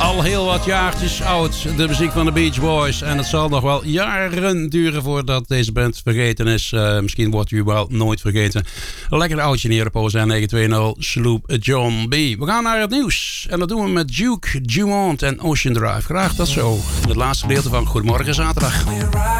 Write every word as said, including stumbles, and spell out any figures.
Al heel wat jaartjes oud, de muziek van de Beach Boys. En het zal nog wel jaren duren voordat deze band vergeten is. Uh, misschien wordt u wel nooit vergeten. Lekker oudje hier op O Z N negen twee nul, Sloop John B. We gaan naar het nieuws. En dat doen we met Duke Dumont en Ocean Drive. Graag tot zo. Het laatste gedeelte van Goedemorgen Zaterdag.